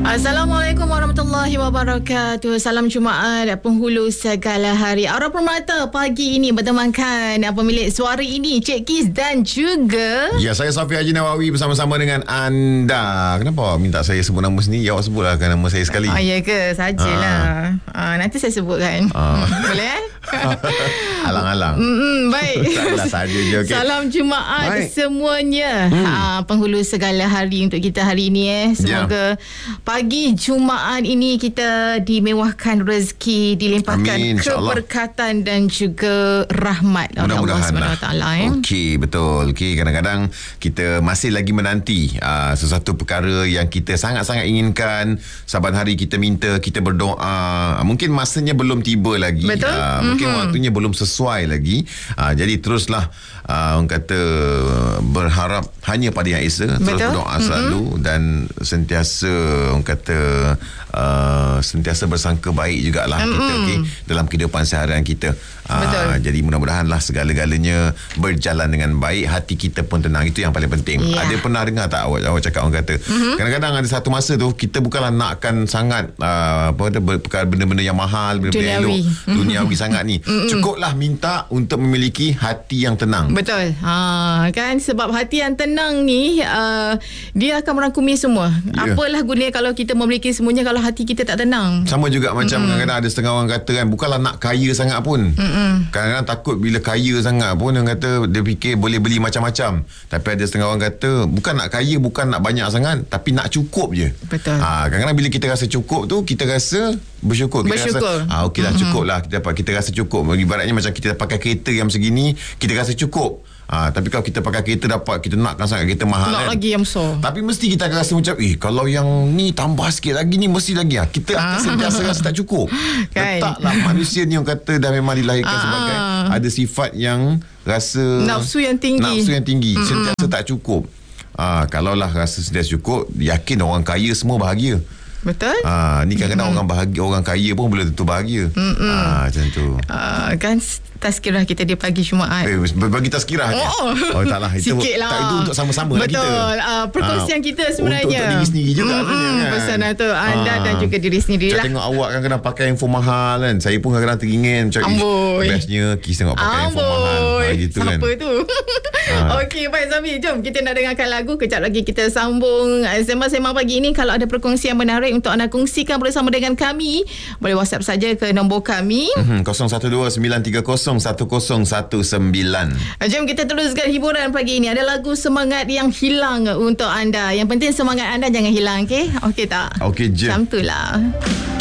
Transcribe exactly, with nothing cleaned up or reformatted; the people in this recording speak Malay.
Assalamualaikum warahmatullahi wabarakatuh. Salam Jumaat penghulu segala hari. Aura Permata pagi ini bertemankan pemilik suara ini, Cik Kis dan juga ya, saya Safi Haji Nawawi bersama-sama dengan anda. Kenapa minta saya sebut nama sendiri? Awak sebutlah nama saya sekali. Ah, ya ke? Sajalah. Ah. Ah, nanti saya sebutkan. Ah. Boleh eh? Alang-alang. Mm-mm, baik. Salah saja je. Okay. Salam Jumaat baik. Semuanya. Hmm. Ha, penghulu segala hari untuk kita hari ini eh. Semoga yeah. pagi Jumaat ini kita dimewahkan rezeki, dilimpahkan Amin, keberkatan dan juga rahmat oleh Allah Subhanahu Wa Taala. Eh. Okey, betul. Okey, kadang-kadang kita masih lagi menanti uh, sesuatu perkara yang kita sangat-sangat inginkan. Saban hari kita minta, kita berdoa. Mungkin masanya belum tiba lagi. Betul. Uh, mungkin mm-hmm. waktunya belum sesuai lagi. Uh, jadi teruslah uh, orang kata berharap hanya pada Yang Esa. Terus Betul. berdoa selalu mm-hmm. dan sentiasa orang kata uh, sentiasa bersangka baik jugalah mm-hmm. kita okay, dalam kehidupan seharian kita. Uh, jadi mudah-mudahanlah segala-galanya berjalan dengan baik, hati kita pun tenang. Itu yang paling penting. Yeah. Ada pernah dengar tak awak awak cakap orang kata mm-hmm. kadang-kadang ada satu masa tu kita bukanlah nakkan sangat uh, apa perkara benda-benda yang mahal, benda-benda yang elok, mm-hmm. duniawi sangat ni. Mm-hmm. Cukuplah minta untuk memiliki hati yang tenang. Betul. Ha, kan sebab hati yang tenang ni uh, dia akan merangkumi semua. Yeah. Apalah gunanya kalau kita memiliki semuanya kalau hati kita tak tenang. Sama juga macam mm-hmm. kadang-kadang ada setengah orang kata kan, bukanlah nak kaya sangat pun. Mm-hmm. Kadang-kadang takut bila kaya sangat pun dia kata dia fikir boleh beli macam-macam. Tapi ada setengah orang kata bukan nak kaya, bukan nak banyak sangat, tapi nak cukup je. Betul. Ha, kadang-kadang bila kita rasa cukup tu, kita rasa bersyukur. Kita bersyukur. rasa ah okeylah mm-hmm. cukup lah. Kita dapat kita rasa cukup. Ibaratnya macam kita pakai kereta yang segini, kita rasa cukup. Ah, tapi kalau kita pakai kereta dapat, kita nakkan sangat kereta mahal nak kan. lagi yang besar. Tapi mesti kita akan rasa macam eh kalau yang ni tambah sikit lagi ni mesti lagi ah. Kita akan sentiasa rasa tak cukup. Kan? Letaklah manusia ni yang kata dah memang dilahirkan ah. sebagai ada sifat yang rasa nafsu yang tinggi. Nafsu yang tinggi, mm-hmm. sentiasa tak cukup. Ah, kalaulah rasa sentiasa cukup, yakin orang kaya semua bahagia. Betul. Ah, ni kadang-kadang mm-hmm. orang bahagia, orang kaya pun belum tentu bahagia. Mm-hmm. Ah, macam tu. Ah, kan tazkirah kita di pagi Jumaat. Eh, bagi tazkirah je. Oh, oh taklah itu. Sikit lah. Tak, itu untuk sama-sama lah kita. Betul. Uh, perkongsian uh, kita sebenarnya. Untuk, untuk diri sendiri juga. Mm-hmm. Kan? Pesan tu anda uh, dan juga diri sendiri lah. Tengok awak kan kena pakai handphone mahal kan. Saya pun kadang-kadang teringin. Amboi. Bestnya Kis tengok pakai Amboi. handphone mahal. Ha, gitu Siapa kan. Siapa tu? uh. Okey, baik Zami. Jom kita nak dengarkan lagu. Kejap lagi kita sambung sembang-sembang pagi ini. Kalau ada perkongsian menarik untuk anda kongsikan bersama dengan kami, boleh WhatsApp saja ke nombor kami. Mm-hmm. kosong satu dua sembilan tiga kosong satu kosong satu sembilan. Jom kita teruskan hiburan pagi ini. Ada lagu semangat yang hilang untuk anda. Yang penting semangat anda jangan hilang, okey? Okey tak? Okey je. Macam itulah.